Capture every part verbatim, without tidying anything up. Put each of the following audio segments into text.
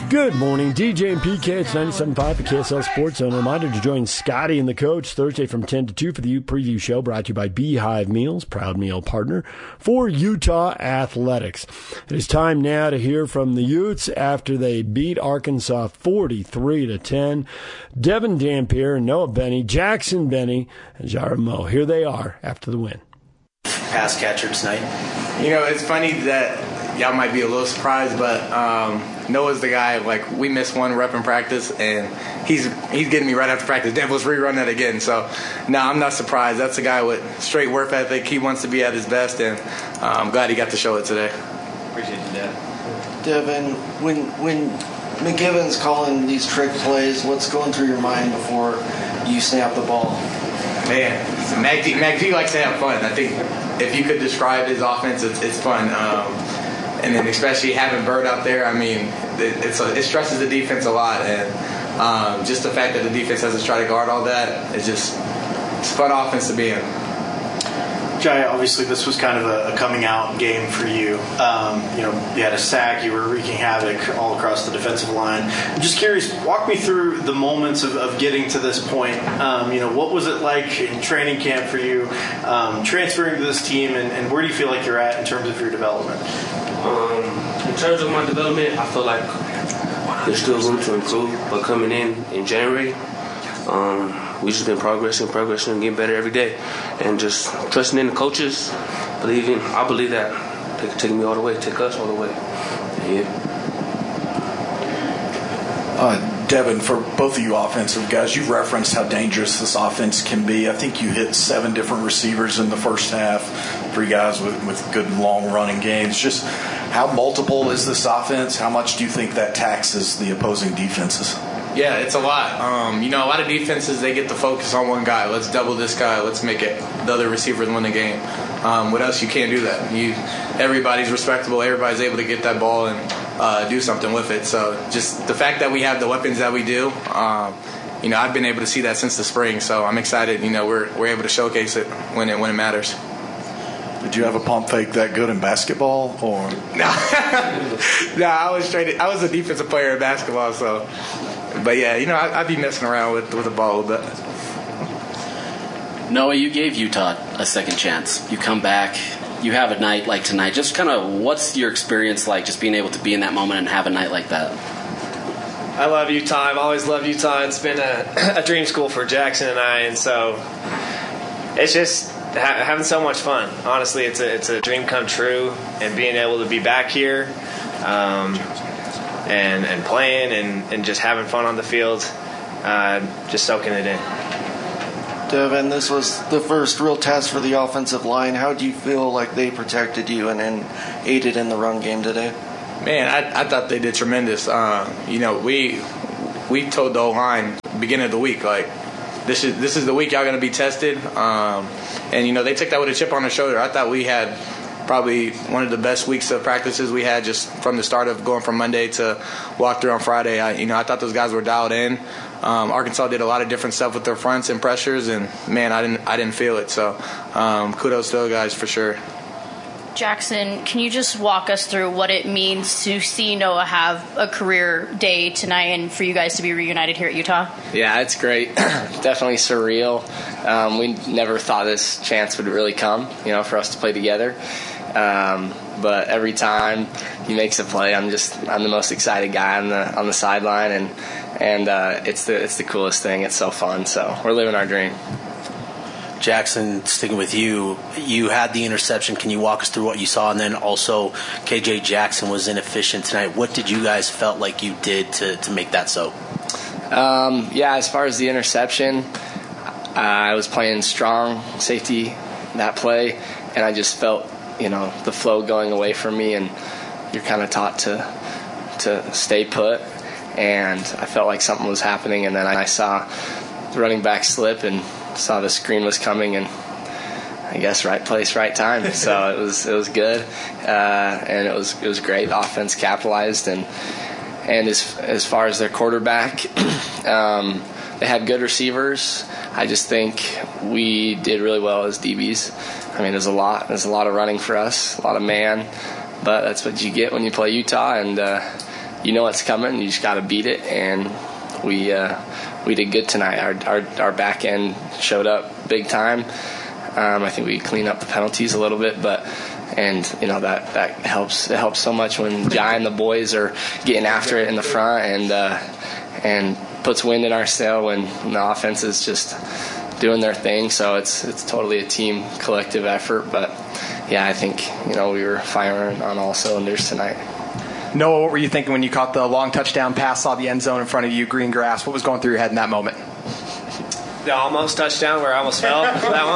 Good morning, D J and P K. It's ninety-seven point five at K S L Sports Zone. A reminder to join Scotty and the coach Thursday from ten to two for the preview show brought to you by Beehive Meals, proud meal partner for Utah Athletics. It is time now to hear from the Utes after they beat Arkansas forty-three to ten. Devin Dampier, Noah Benny, Jackson Benny, and Jared Moe. Here they are after the win. Pass catcher tonight. You know, it's funny that y'all might be a little surprised, but um, Noah's the guy. Like, we missed one rep in practice, and he's he's getting me right after practice. Dev, let's rerun that again. So, no, I'm not surprised. That's a guy with straight work ethic. He wants to be at his best, and uh, I'm glad he got to show it today. Appreciate you, Dev. Devin, when when McGivens calling these trick plays, what's going through your mind before you snap the ball? Man, Mac D, Mac D likes to have fun. I think if you could describe his offense, it's, it's fun. Um, and then especially having Bird out there, I mean, it, it's a, it stresses the defense a lot. And um, just the fact that the defense has to try to guard all that, it's just it's a fun offense to be in. Jai, obviously this was kind of a, a coming out game for you. Um, you know, you had a sack, you were wreaking havoc all across the defensive line. I'm just curious, walk me through the moments of, of getting to this point. Um, you know, what was it like in training camp for you, um, transferring to this team, and, and where do you feel like you're at in terms of your development? Um, in terms of my development, I feel like there's still room to improve, but coming in in January, um, we just been progressing, progressing, and getting better every day. And just trusting in the coaches, believing, I believe that they can take me all the way, take us all the way. Yeah. Uh, Devin, for both of you offensive guys, you've referenced how dangerous this offense can be. I think you hit seven different receivers in the first half, three guys with, with good long running games. Just how multiple is this offense? How much do you think that taxes the opposing defenses? Yeah, it's a lot. Um, you know, a lot of defenses, they get to focus on one guy. Let's double this guy. Let's make it the other receivers win the game. Um, with us, you can't do that. You, everybody's respectable. Everybody's able to get that ball and uh, do something with it. So just the fact that we have the weapons that we do, um, you know, I've been able to see that since the spring. So I'm excited. You know, we're we're able to showcase it when it when it matters. Did you have a pump fake that good in basketball, or no? No, I was straight. I was a defensive player in basketball, so. But yeah, you know, I, I'd be messing around with with the ball a little bit. Noah, you gave Utah a second chance. You come back, you have a night like tonight. Just kind of, what's your experience like, just being able to be in that moment and have a night like that? I love Utah. I've always loved Utah. It's been a, a dream school for Jackson and I, and so it's just ha- having so much fun. Honestly, it's a it's a dream come true, and being able to be back here. Um, And, and playing and, and just having fun on the field, uh, just soaking it in. Devin, this was the first real test for the offensive line. How do you feel like they protected you and, and aided in the run game today? Man, I, I thought they did tremendous. Uh, you know, we we told the O-line beginning of the week, like, this is this is the week y'all going to be tested. Um, and, you know, they took that with a chip on their shoulder. I thought we had probably one of the best weeks of practices we had just from the start of going from Monday to walk through on Friday. I, you know, I thought those guys were dialed in. Um, Arkansas did a lot of different stuff with their fronts and pressures, and man, I didn't, I didn't feel it. So, um, kudos to those guys for sure. Jackson, can you just walk us through what it means to see Noah have a career day tonight and for you guys to be reunited here at Utah? Yeah, it's great. Definitely surreal. Um, we never thought this chance would really come, you know, for us to play together. Um, but every time he makes a play, I'm just I'm the most excited guy on the on the sideline, and and uh, it's the it's the coolest thing. It's so fun. So we're living our dream. Jackson, sticking with you, you had the interception. Can you walk us through what you saw? And then also, K J Jackson was inefficient tonight. What did you guys felt like you did to, to make that so? Um, yeah, as far as the interception, uh, I was playing strong safety that play, and I just felt, you know, the flow going away from me, and you're kind of taught to to stay put. And I felt like something was happening, and then I saw the running back slip and saw the screen was coming, and I guess right place, right time. So it was it was good, uh, and it was it was great. Offense capitalized, and and as as far as their quarterback, um, they had good receivers. I just think we did really well as D Bs. I mean, there's a lot there's a lot of running for us, a lot of man, but that's what you get when you play Utah, and uh, you know it's coming. You just got to beat it, and we uh, we did good tonight. Our, our our back end showed up big time. Um, I think we cleaned up the penalties a little bit, but and you know that, that helps. It helps so much when Jai and the boys are getting after it in the front, and uh, and puts wind in our sail when, when the offense is just doing their thing. So it's it's totally a team collective effort. But yeah, I think you know we were firing on all cylinders tonight. Noah, what were you thinking when you caught the long touchdown pass, saw the end zone in front of you, green grass? What was going through your head in that moment? The almost touchdown where I almost fell, that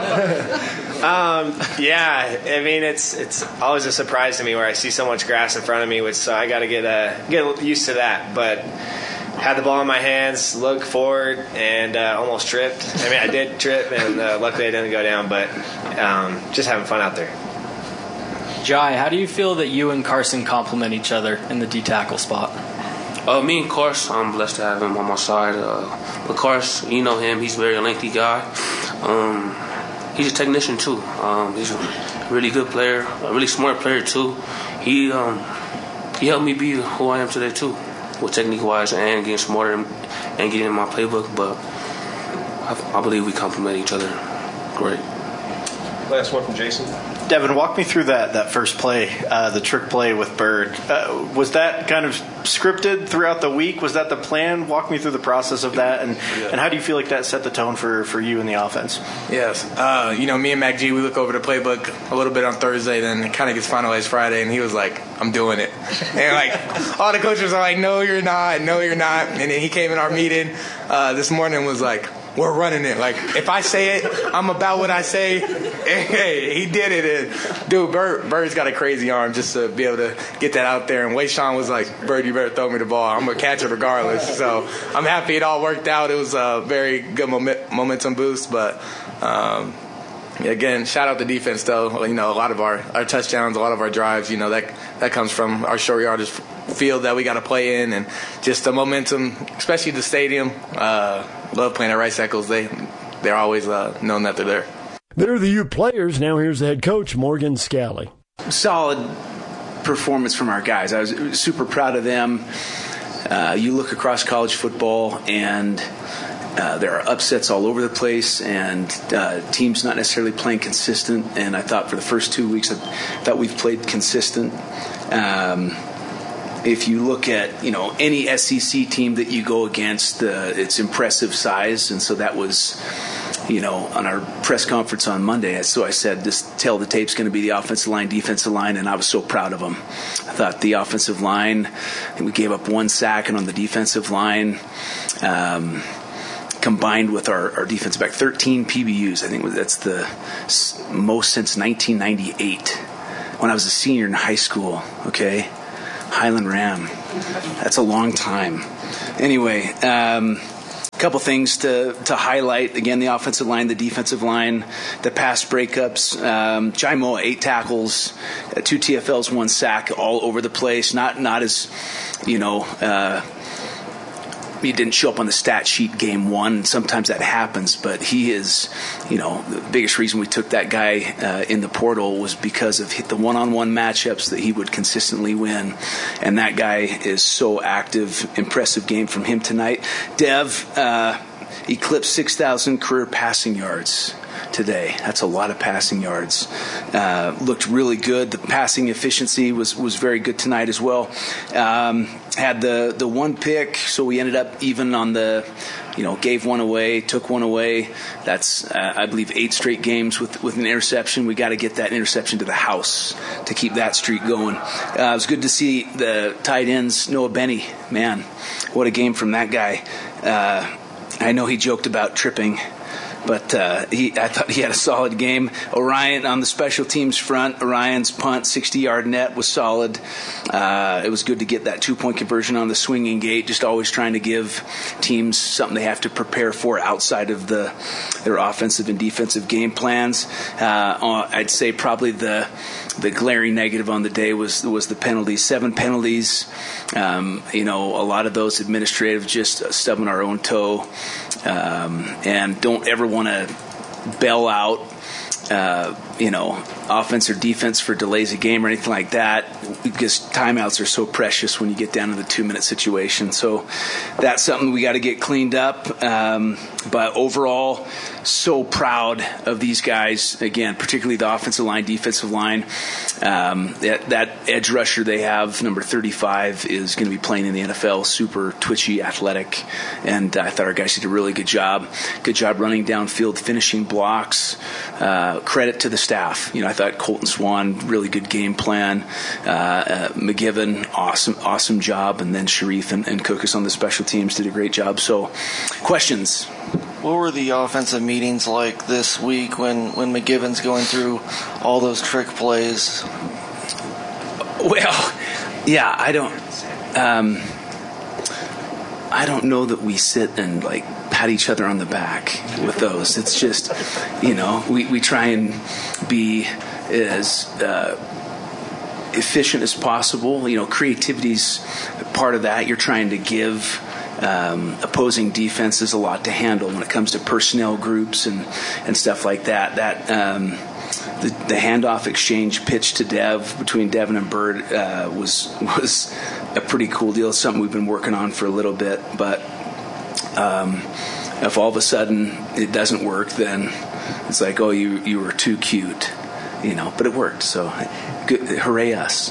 one. um, yeah, I mean, it's it's always a surprise to me where I see so much grass in front of me, which so I got to get uh, get used to that. But had the ball in my hands, looked forward, and uh, almost tripped. I mean, I did trip, and uh, luckily I didn't go down, but um, just having fun out there. Jai, how do you feel that you and Carson complement each other in the D-tackle spot? Uh, me and Carson, I'm blessed to have him on my side. Uh, but Carson, you know him, he's a very lengthy guy. Um, he's a technician, too. Um, he's a really good player, a really smart player, too. He um, he helped me be who I am today, too, with technique-wise and getting smarter and, and getting in my playbook. But I, I believe we complement each other great. Last one from Jason. Devin, walk me through that, that first play, uh, the trick play with Bird. Uh, was that kind of scripted throughout the week? Was that the plan? Walk me through the process of that, and, yeah. and how do you feel like that set the tone for, for you in the offense? Yes. Uh, you know, me and Mac G, we look over the playbook a little bit on Thursday, then it kind of gets finalized Friday, and he was like, I'm doing it. And, like, all the coaches are like, no, you're not, no, you're not. And then he came in our meeting uh, this morning and was like, we're running it. Like, if I say it, I'm about what I say. Hey, he did it. And, dude, Bird, Bird's got a crazy arm just to be able to get that out there. And Wayshawn was like, Bird, you better throw me the ball. I'm going to catch it regardless. So I'm happy it all worked out. It was a very good moment, momentum boost. But, um, again, shout out the defense, though. You know, a lot of our, our touchdowns, a lot of our drives, you know, that that comes from our short yardage field that we got to play in. And just the momentum, especially the stadium. Uh, love playing at Rice Eccles. They, they're always uh, known that they're there. They're the U players. Now here's the head coach, Morgan Scally. Solid performance from our guys. I was super proud of them. Uh, you look across college football, and uh, there are upsets all over the place, and uh, teams not necessarily playing consistent. And I thought for the first two weeks, I thought we've played consistent. Um, If you look at, you know, any S E C team that you go against, uh, it's impressive size. And so that was, you know, on our press conference on Monday. So I said, this tail of the tape's going to be the offensive line, defensive line, and I was so proud of them. I thought the offensive line, I think we gave up one sack, and on the defensive line, um, combined with our, our defensive back, thirteen P B Us. I think that's the most since nineteen ninety-eight, when I was a senior in high school, okay? Highland Ram. That's a long time. Anyway, um, a couple things to, to highlight. Again, the offensive line, the defensive line, the pass breakups. Um, Jai Moa, eight tackles, uh, two T F Ls, one sack, all over the place. Not not as, you know, uh, he didn't show up on the stat sheet game one. Sometimes that happens, but he is, you know, the biggest reason we took that guy uh, in the portal was because of the one-on-one matchups that he would consistently win. And that guy is so active. Impressive game from him tonight. Dev uh, eclipsed six thousand career passing yards today. That's a lot of passing yards. Uh, looked really good. The passing efficiency was, was very good tonight as well. Um, had the, the one pick, so we ended up even on the, you know, gave one away, took one away. That's, uh, I believe, eight straight games with with an interception. We got to get that interception to the house to keep that streak going. Uh, it was good to see the tight ends, Noah Benny. Man, what a game from that guy. Uh, I know he joked about tripping, but uh, he, I thought he had a solid game. Orion on the special teams front, Orion's punt, sixty-yard net was solid. Uh, it was good to get that two-point conversion on the swinging gate, just always trying to give teams something they have to prepare for outside of the their offensive and defensive game plans. Uh, I'd say probably the the glaring negative on the day was was the penalties. Seven penalties. Um, you know, a lot of those administrative, just stubbing our own toe. Um, and don't ever want to bail out uh, you know, offense or defense for delays of game or anything like that, because timeouts are so precious when you get down to the two-minute situation. So that's something we got to get cleaned up. Um, but overall, so proud of these guys, again, particularly the offensive line, defensive line. Um, that, that edge rusher they have, number thirty-five, is going to be playing in the N F L, super twitchy, athletic, and I thought our guys did a really good job. Good job running downfield, finishing blocks. Uh, credit to the staff. You know, I thought Colton Swan, really good game plan. Uh, uh, McGivern, awesome, awesome job, and then Sharif and, and Cookus on the special teams did a great job. So, questions? What were the offensive meetings like this week when, when McGivern's going through all those trick plays? Well, yeah, I don't, um, I don't know that we sit and like pat each other on the back with those. It's just, you know, we, we try and be as uh, efficient as possible. You know, creativity's part of that. You're trying to give Um, opposing defenses a lot to handle when it comes to personnel groups and, and stuff like that. That um, the, the handoff exchange pitch to Dev between Devin and Bird uh, was was a pretty cool deal. It's something we've been working on for a little bit. But um, if all of a sudden it doesn't work, then it's like, oh, you you were too cute, you know. But it worked, so. Good, hooray us.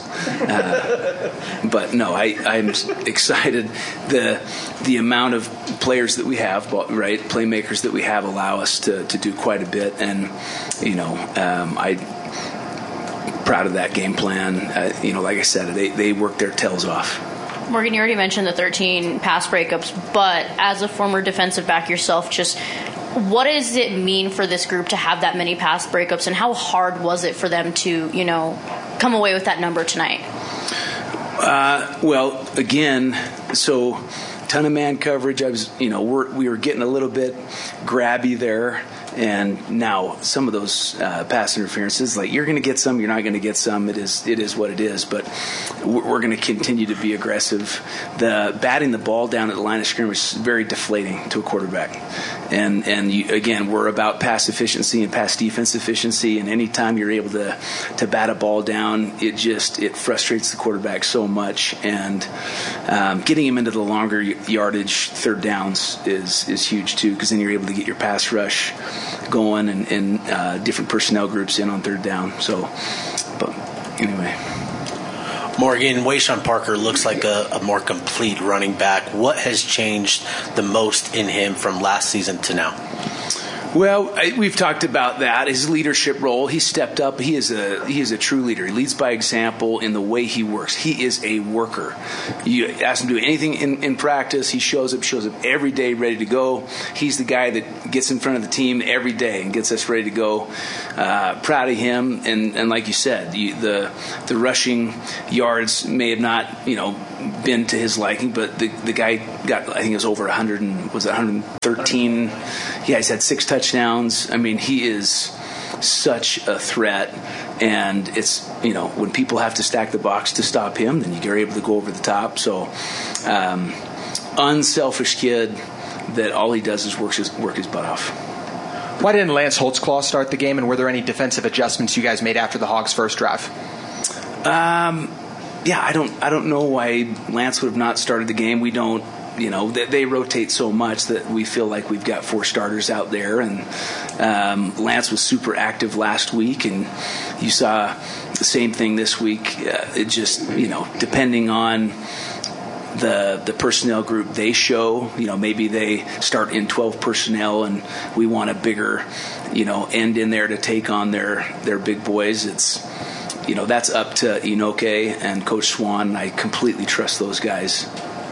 Uh, but no, I, I'm excited. The the amount of players that we have, right, playmakers that we have allow us to, to do quite a bit. And, you know, um, I'm proud of that game plan. Uh, you know, like I said, they, they work their tails off. Morgan, you already mentioned the thirteen pass breakups, but as a former defensive back yourself, just what does it mean for this group to have that many pass breakups, and how hard was it for them to, you know, come away with that number tonight? Uh, well, again, so ton of man coverage. I was, you know, we're, we were getting a little bit grabby there. And now some of those uh, pass interferences, like you're going to get some, you're not going to get some. It is it is what it is. But we're, we're going to continue to be aggressive. The batting the ball down at the line of scrimmage is very deflating to a quarterback. And and you, again, we're about pass efficiency and pass defense efficiency. And anytime you're able to to bat a ball down, it just it frustrates the quarterback so much. And um, getting him into the longer yardage third downs is is huge too, because then you're able to get your pass rush going and, and uh, different personnel groups in on third down. So, but anyway. Morgan, Wayshawn Parker looks like a, a more complete running back. What has changed the most in him from last season to now? Well, I, we've talked about that. His leadership role, he stepped up. He is a he is a true leader. He leads by example in the way he works. He is a worker. You ask him to do anything in, in practice, he shows up, shows up every day ready to go. He's the guy that gets in front of the team every day and gets us ready to go. Uh, proud of him. And, and like you said, you, the the rushing yards may have not, you know, been to his liking, but the the guy got, I think it was over one hundred and was it one hundred thirteen. Yeah, he's had six touchdowns. I mean, he is such a threat, and it's, you know, when people have to stack the box to stop him, then you're able to go over the top. So, um, unselfish kid that all he does is work his work his butt off. Why didn't Lance Holtzclaw start the game, and were there any defensive adjustments you guys made after the Hogs' first drive? Um, yeah, I don't I don't know why Lance would have not started the game. We don't. You know, they, they rotate so much that we feel like we've got four starters out there. And um, Lance was super active last week, and you saw the same thing this week. Uh, it just, you know, depending on the the personnel group they show, you know, maybe they start in twelve personnel and we want a bigger, you know, end in there to take on their, their big boys. It's, you know, that's up to Inoke and Coach Swan. I completely trust those guys.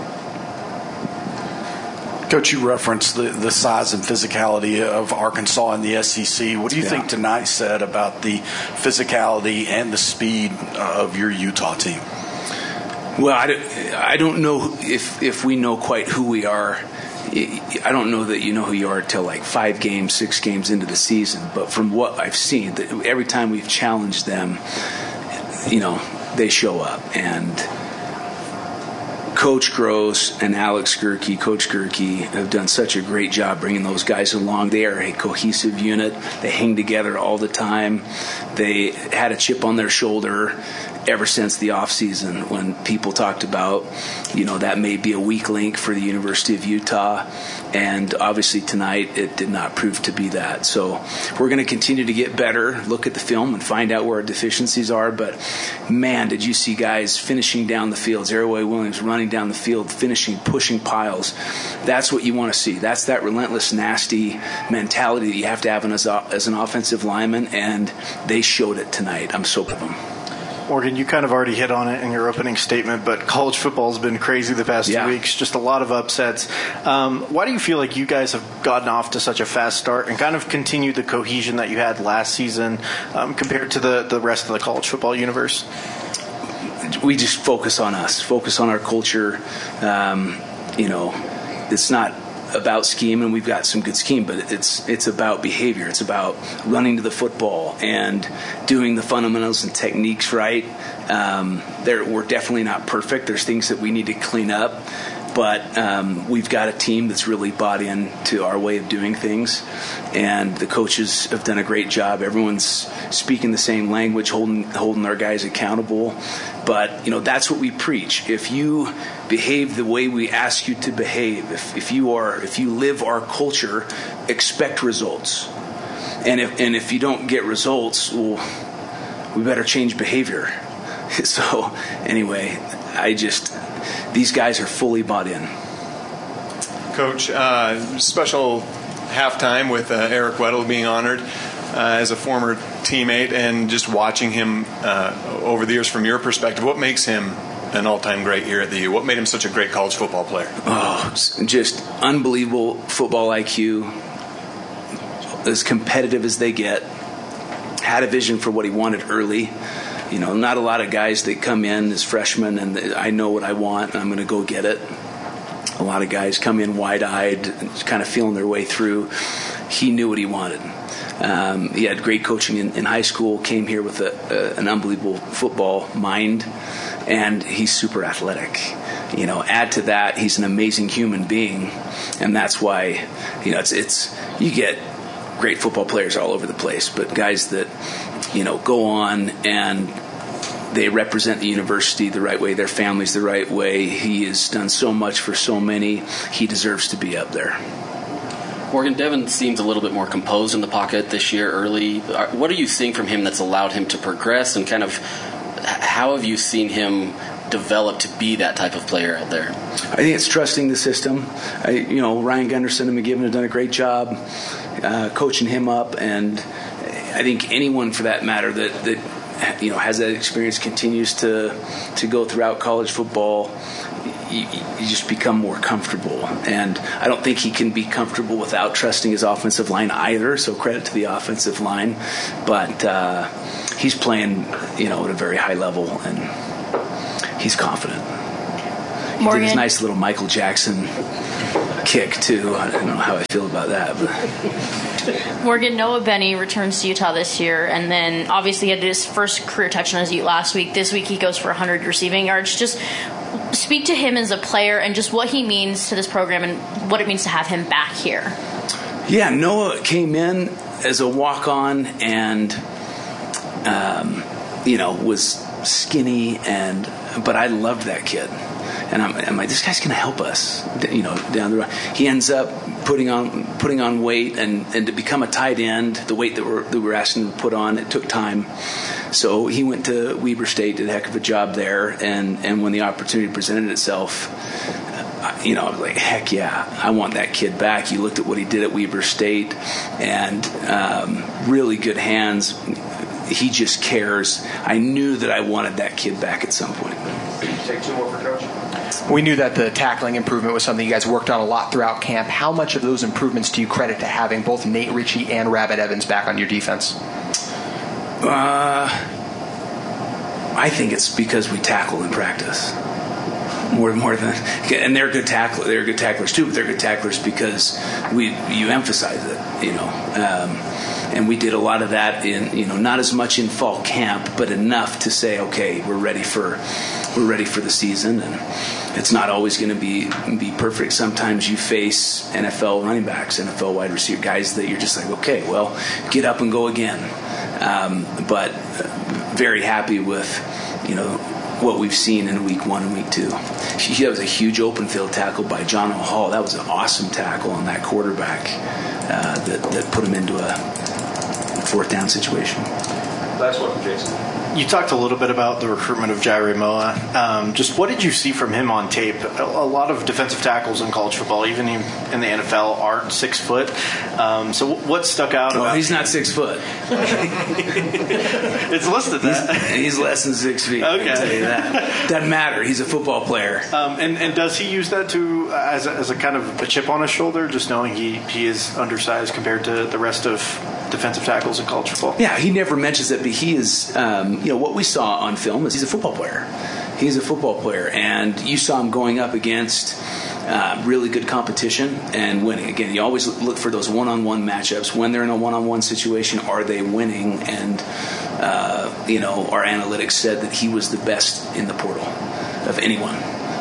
Coach, you referenced the, the size and physicality of Arkansas in the S E C. What do you yeah. think tonight said about the physicality and the speed of your Utah team? Well, I don't, I don't know if, if we know quite who we are. I don't know that you know who you are until like five games, six games into the season. But from what I've seen, every time we've challenged them, you know, they show up. And Coach Gross and Alex Gerke, Coach Gerke, have done such a great job bringing those guys along. They are a cohesive unit. They hang together all the time. They had a chip on their shoulder ever since the off season when people talked about, you know, that may be a weak link for the University of Utah. And obviously tonight it did not prove to be that. So we're going to continue to get better, look at the film and find out where our deficiencies are. But man, did you see guys finishing down the field, Zaraway Williams running down the field, finishing, pushing piles. That's what you want to see. That's that relentless, nasty mentality that you have to have as, a, as an offensive lineman, and they showed it tonight. I'm so proud of them. Morgan, you kind of already hit on it in your opening statement, but college football has been crazy the past yeah. two weeks, just a lot of upsets. Um, why do you feel like you guys have gotten off to such a fast start and kind of continued the cohesion that you had last season um, compared to the, the rest of the college football universe? We just focus on us, focus on our culture. Um, you know, it's not about scheme, and we've got some good scheme, but it's it's about behavior. It's about running to the football and doing the fundamentals and techniques right. Um, there, we're definitely not perfect. There's things that we need to clean up, but um, we've got a team that's really bought into our way of doing things, and the coaches have done a great job. Everyone's speaking the same language, holding holding our guys accountable. But, you know, that's what we preach. If you behave the way we ask you to behave, if, if you are, if you live our culture, expect results. And if and if you don't get results, well, we better change behavior. So, anyway, I just, these guys are fully bought in. Coach, uh, special halftime with uh, Eric Weddle being honored uh, as a former teammate, and just watching him uh, over the years from your perspective, what makes him an all-time great here at the U? What made him such a great college football player? Oh, just unbelievable football I Q, as competitive as they get, had a vision for what he wanted early. You know, not a lot of guys that come in as freshmen and I know what I want and I'm going to go get it. A lot of guys come in wide-eyed, kind of feeling their way through. He knew what he wanted. Um, he had great coaching in, in high school, came here with a, a, an unbelievable football mind, and he's super athletic. You know, add to that, he's an amazing human being, and that's why, you know, it's it's you get great football players all over the place, but guys that, you know, go on and they represent the university the right way, their families the right way. He has done so much for so many. He deserves to be up there. Morgan, Devin seems a little bit more composed in the pocket this year early. What are you seeing from him that's allowed him to progress, and kind of how have you seen him develop to be that type of player out there? I think it's trusting the system. I, you know, Ryan Gunderson and McGibbon have done a great job uh, coaching him up, and I think anyone for that matter that, that you know has that experience continues to to go throughout college football. You, you just become more comfortable, and I don't think he can be comfortable without trusting his offensive line either, so credit to the offensive line, but uh, he's playing, you know, at a very high level, and he's confident. He Morgan. did his nice little Michael Jackson kick too. I don't know how I feel about that, but Morgan, Noah Benny returns to Utah this year, and then obviously he had his first career touchdown as Ute last week. This week he goes for one hundred receiving yards. Just speak to him as a player and just what he means to this program and what it means to have him back here. Yeah, Noah came in as a walk-on and, um, you know, was skinny, and but I loved that kid. And I'm, I'm like, this guy's going to help us, you know, down the road. He ends up putting on putting on weight, and, and to become a tight end, the weight that we're, that we're asking him to put on, it took time. So he went to Weber State, did a heck of a job there, and, and when the opportunity presented itself, you know, I was like, heck yeah, I want that kid back. You looked at what he did at Weber State, and um, really good hands. He just cares. I knew that I wanted that kid back at some point. Take two more for Coach. We knew that the tackling improvement was something you guys worked on a lot throughout camp. How much of those improvements do you credit to having both Nate Ritchie and Rabbit Evans back on your defense? Uh, I think it's because we tackle in practice more more than, and they're good tackler. They're good tacklers too, but they're good tacklers because we you emphasize it. You know, um, and we did a lot of that in, you know, not as much in fall camp, but enough to say, okay, we're ready for we're ready for the season. And it's not always going to be be perfect. Sometimes you face N F L running backs, N F L wide receiver guys that you're just like, okay, well, get up and go again. Um, but very happy with, you know, what we've seen in week one and week two. That was a huge open field tackle by John O'Hall. That was an awesome tackle on that quarterback uh, that, that put him into a fourth down situation. Last one, Jason. You talked a little bit about the recruitment of Jaire Moa. Um, just what did you see from him on tape? A, a lot of defensive tackles in college football, even in, in the N F L, aren't six foot. Um, so what stuck out? Well, about he's not six foot. It's listed that. He's, he's less than six feet. Okay. I can tell you that. Doesn't matter. He's a football player. Um, and, and does he use that to as a, as a kind of a chip on his shoulder, just knowing he, he is undersized compared to the rest of defensive tackles in college football? Yeah, he never mentions it, but he is, um, you know, what we saw on film is he's a football player. He's a football player, and you saw him going up against uh, really good competition and winning. Again, you always look for those one-on-one matchups. When they're in a one-on-one situation, are they winning? And, uh, you know, our analytics said that he was the best in the portal of anyone.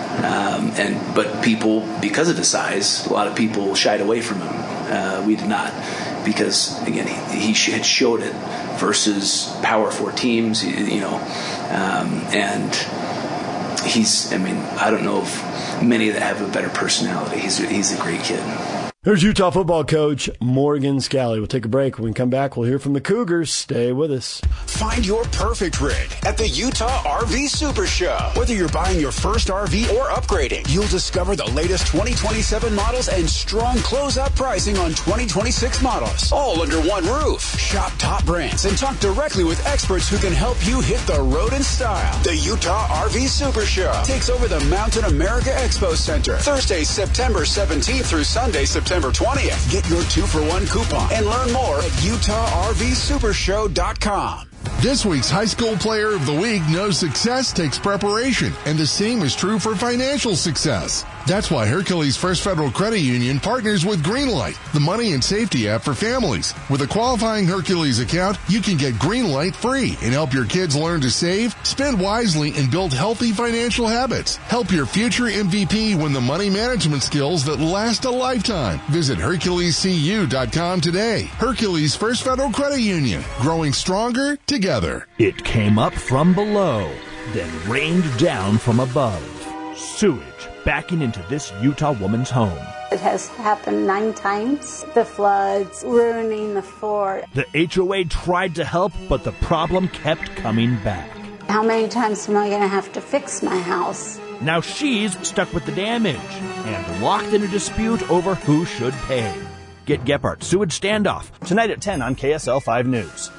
Um, and but people, because of his size, a lot of people shied away from him. Uh, we did not, because again, he, he had showed it versus Power Four teams, you know, um, and he's. I mean, I don't know if many that have a better personality. He's he's a great kid. There's Utah football coach Morgan Scalley. We'll take a break. When we come back, we'll hear from the Cougars. Stay with us. Find your perfect rig at the Utah R V Super Show. Whether you're buying your first R V or upgrading, you'll discover the latest twenty twenty-seven models and strong closeout pricing on twenty twenty-six models, all under one roof. Shop top brands and talk directly with experts who can help you hit the road in style. The Utah R V Super Show takes over the Mountain America Expo Center Thursday, September seventeenth through Sunday, September twentieth. Get your two for one coupon and learn more at utah r v super show dot com. This week's High School Player of the Week knows success takes preparation, and the same is true for financial success. That's why Hercules First Federal Credit Union partners with Greenlight, the money and safety app for families. With a qualifying Hercules account, you can get Greenlight free and help your kids learn to save, spend wisely, and build healthy financial habits. Help your future M V P win the money management skills that last a lifetime. Visit hercules c u dot com today. Hercules First Federal Credit Union, growing stronger together. It came up from below, then rained down from above. Sewage backing into this Utah woman's home. It has happened nine times. The floods ruining the fort. The H O A tried to help, but the problem kept coming back. How many times am I going to have to fix my house? Now she's stuck with the damage and locked in a dispute over who should pay. Get Gephardt Sewage Standoff tonight at ten on K S L five News.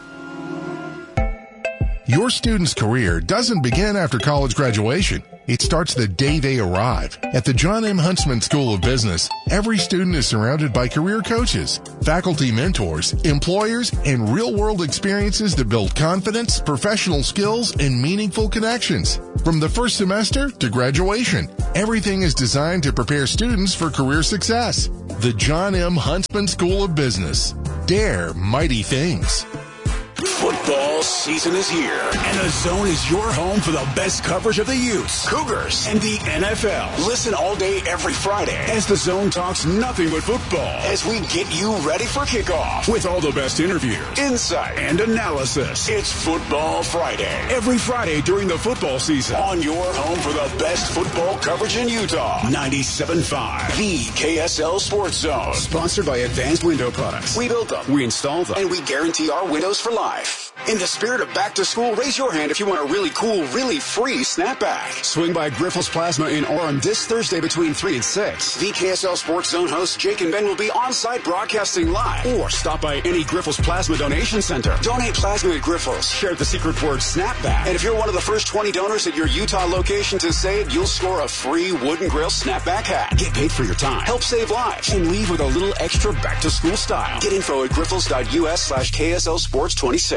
Your student's career doesn't begin after college graduation. It starts the day they arrive. At the John M. Huntsman School of Business, every student is surrounded by career coaches, faculty mentors, employers, and real-world experiences that build confidence, professional skills, and meaningful connections. From the first semester to graduation, everything is designed to prepare students for career success. The John M. Huntsman School of Business. Dare mighty things. Football season is here, and The Zone is your home for the best coverage of the Utes, Cougars, and the N F L. Listen all day, every Friday, as The Zone talks nothing but football, as we get you ready for kickoff with all the best interviews, insight, and analysis. It's Football Friday, every Friday during the football season, on your home for the best football coverage in Utah. ninety-seven point five, the K S L Sports Zone. Sponsored by Advanced Window Products. We build them, we install them, and we guarantee our windows for life. In the spirit of back to school, raise your hand if you want a really cool, really free snapback. Swing by Grifols Plasma in Orem this Thursday between three and six. The K S L Sports Zone hosts Jake and Ben will be on site broadcasting live. Or stop by any Grifols Plasma donation center. Donate plasma at Grifols. Share the secret word snapback. And if you're one of the first twenty donors at your Utah location to say it, you'll score a free Wooden Grill snapback hat. Get paid for your time. Help save lives. And leave with a little extra back to school style. Get info at grifols dot u s slash K S L Sports twenty-six.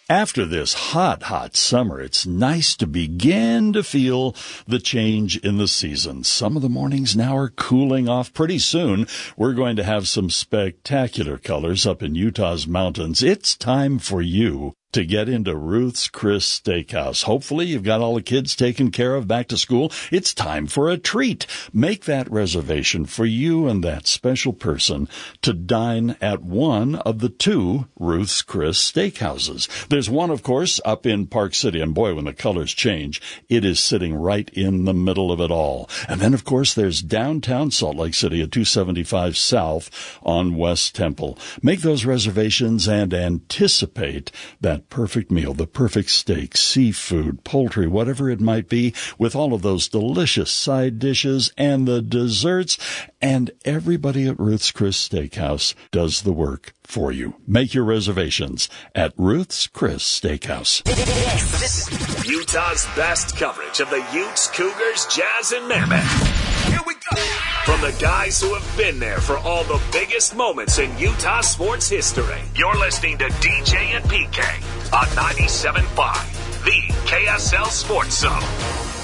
After this hot, hot summer, it's nice to begin to feel the change in the season. Some of the mornings now are cooling off. Pretty soon, we're going to have some spectacular colors up in Utah's mountains. It's time for you to get into Ruth's Chris Steakhouse. Hopefully, you've got all the kids taken care of back to school. It's time for a treat. Make that reservation for you and that special person to dine at one of the two Ruth's Chris Steakhouses. There's one, of course, up in Park City, and boy, when the colors change, it is sitting right in the middle of it all. And then, of course, there's downtown Salt Lake City at two seventy-five South on West Temple. Make those reservations and anticipate that perfect meal, the perfect steak, seafood, poultry, whatever it might be, with all of those delicious side dishes and the desserts. And everybody at Ruth's Chris Steakhouse does the work for you. Make your reservations at Ruth's Chris Steakhouse. This is Utah's best coverage of the Utes, Cougars, Jazz, and Mammoth. Here we go. From the guys who have been there for all the biggest moments in Utah sports history. You're listening to D J and P K on ninety-seven point five, the K S L Sports Zone.